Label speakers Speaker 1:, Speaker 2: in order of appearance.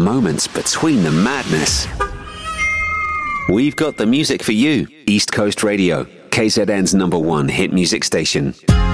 Speaker 1: moments between the madness. We've got the music for you. East Coast Radio, KZN's #1 hit music station.